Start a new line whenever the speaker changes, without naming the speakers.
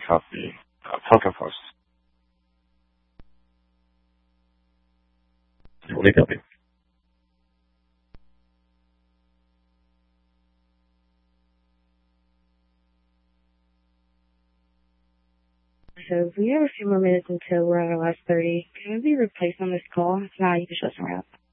copy. Falcon Force. Only copy.
So we have a few more minutes until we're at our last 30. Can we be replaced on this call? If not, you can shut us wrap.